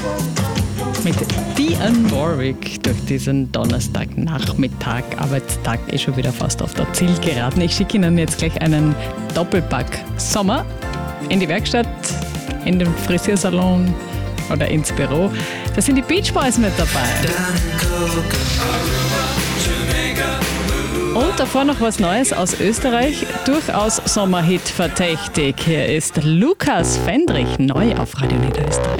Mit Dionne Warwick durch diesen Donnerstagnachmittag, Arbeitstag, schon wieder fast auf der Zielgeraden. Ich schicke Ihnen jetzt gleich einen Doppelpack Sommer in die Werkstatt, in den Friseursalon oder ins Büro. Da sind die Beach Boys mit dabei. Und davor noch was Neues aus Österreich, durchaus Sommerhit verdächtig. Hier ist Lukas Fendrich, neu auf Radio Niederösterreich.